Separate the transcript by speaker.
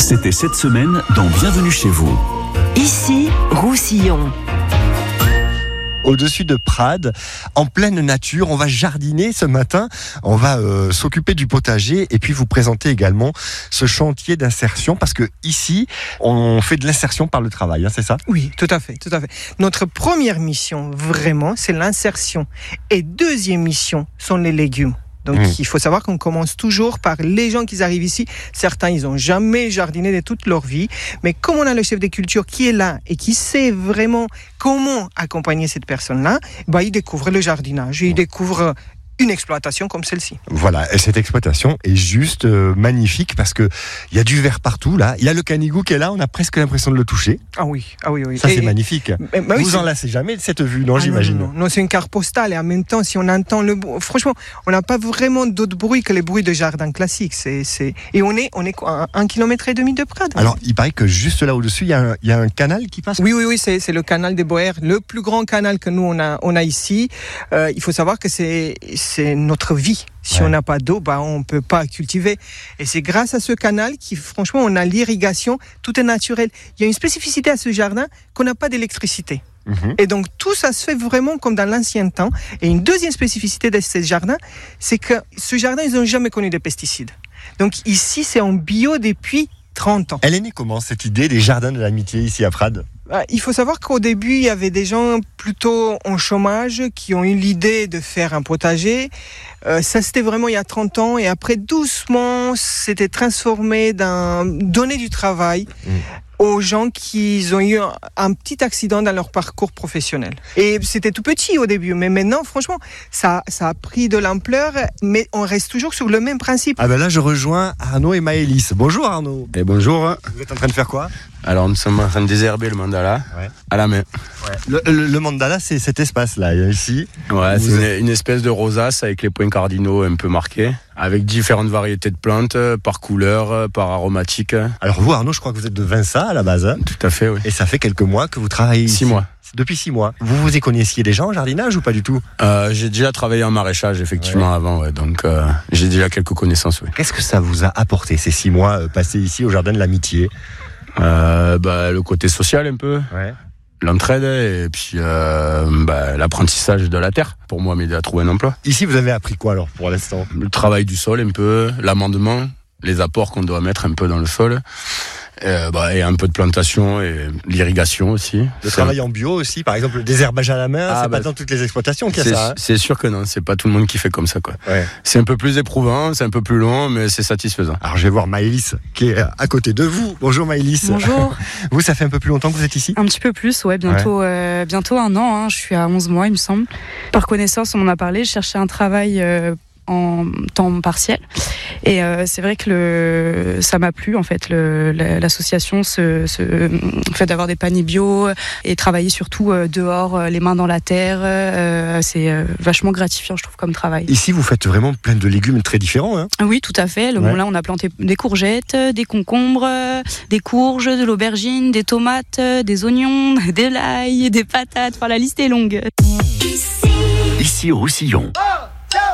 Speaker 1: C'était cette semaine dans Bienvenue chez vous.
Speaker 2: Ici, Roussillon.
Speaker 3: Au-dessus de Prades, en pleine nature, on va jardiner ce matin, on va s'occuper du potager et puis vous présenter également ce chantier d'insertion parce que ici, on fait de l'insertion par le travail, hein, c'est ça ?
Speaker 4: Oui, tout à fait. Notre première mission, vraiment, c'est l'insertion. Et deuxième mission sont les légumes. Donc, il faut savoir qu'on commence toujours par les gens qui arrivent ici. Certains, ils n'ont jamais jardiné de toute leur vie. Mais comme on a le chef des cultures qui est là et qui sait vraiment comment accompagner cette personne-là, il découvre le jardinage. Il découvre une exploitation comme celle-ci.
Speaker 3: Voilà, et cette exploitation est juste magnifique parce que il y a du vert partout là. Il y a le canigou qui est là, on a presque l'impression de le toucher.
Speaker 4: Ah oui.
Speaker 3: Ça c'est magnifique. Vous en lassez jamais de cette vue, non, j'imagine.
Speaker 4: Non, c'est une carte postale et en même temps, si on entend le bruit, franchement, on n'a pas vraiment d'autres bruits que les bruits de jardin classique. Et on est à 1,5 km de Prades.
Speaker 3: Alors, il paraît que juste là au-dessus, il y a un canal qui passe.
Speaker 4: Oui, c'est le canal des Boers, le plus grand canal que nous on a ici. Il faut savoir que c'est notre vie. Si on n'a pas d'eau, on ne peut pas cultiver. Et c'est grâce à ce canal qui, franchement, on a l'irrigation, tout est naturel. Il y a une spécificité à ce jardin qu'on n'a pas d'électricité. Et donc tout ça se fait vraiment comme dans l'ancien temps. Et une deuxième spécificité de ce jardin, c'est que ce jardin, ils n'ont jamais connu de pesticides. Donc ici, c'est en bio depuis 30 ans.
Speaker 3: Elle est née comment, cette idée des jardins de l'amitié ici à Prades ?
Speaker 4: Il faut savoir qu'au début, il y avait des gens plutôt en chômage qui ont eu l'idée de faire un potager. Ça, c'était vraiment il y a 30 ans. Et après, doucement, c'était transformé donner du travail aux gens qui ont eu un petit accident dans leur parcours professionnel. Et c'était tout petit au début. Mais maintenant, franchement, ça a pris de l'ampleur. Mais on reste toujours sur le même principe.
Speaker 3: Ah ben là, je rejoins Arnaud et Maëlys. Bonjour Arnaud.
Speaker 5: Et bonjour.
Speaker 3: Vous êtes en train de faire quoi ?
Speaker 5: Alors nous sommes en train de désherber le mandala à la main.
Speaker 3: Le mandala, c'est cet espace-là, ici.
Speaker 5: Ouais, c'est une espèce de rosace avec les points cardinaux un peu marqués, avec différentes variétés de plantes, par couleur, par aromatique.
Speaker 3: Alors vous Arnaud, je crois que vous êtes de Vinça à la base. Hein ?
Speaker 5: Tout à fait, oui.
Speaker 3: Et ça fait quelques mois que vous travaillez ici.
Speaker 5: 6 mois.
Speaker 3: Depuis 6 mois. Vous y connaissiez déjà en jardinage ou pas du tout ?
Speaker 5: J'ai déjà travaillé en maraîchage, effectivement, avant. Donc j'ai déjà quelques connaissances, oui.
Speaker 3: Qu'est-ce que ça vous a apporté, ces 6 mois passés ici au Jardin de l'Amitié ?
Speaker 5: Le côté social un peu, l'entraide et puis l'apprentissage de la terre pour moi m'aider à trouver un emploi.
Speaker 3: Ici vous avez appris quoi alors pour l'instant ?
Speaker 5: Le travail du sol un peu, l'amendement, les apports qu'on doit mettre un peu dans le sol. Et un peu de plantation et l'irrigation aussi.
Speaker 3: Le travail en bio aussi, par exemple le désherbage à la main, c'est pas dans toutes les exploitations qu'il y a ça. Hein.
Speaker 5: C'est sûr que non, c'est pas tout le monde qui fait comme ça, quoi.
Speaker 3: Ouais.
Speaker 5: C'est un peu plus éprouvant, c'est un peu plus long, mais c'est satisfaisant.
Speaker 3: Alors je vais voir Maëlys qui est à côté de vous. Bonjour Maëlys.
Speaker 6: Bonjour.
Speaker 3: Vous, ça fait un peu plus longtemps que vous êtes ici ?
Speaker 6: Un petit peu plus, bientôt 1 an. Hein. Je suis à 11 mois, il me semble. Par connaissance, on m'en a parlé. Je cherchais un travail en temps partiel et c'est vrai que ça m'a plu en fait l'association le fait d'avoir des paniers bio et travailler surtout dehors les mains dans la terre, c'est vachement gratifiant je trouve comme travail.
Speaker 3: Ici vous faites vraiment plein de légumes très différents hein ?
Speaker 6: Oui tout à fait, là on a planté des courgettes, des concombres, des courges, de l'aubergine, des tomates, des oignons, de l'ail, des patates, la liste est longue.
Speaker 1: Ici au Roussillon.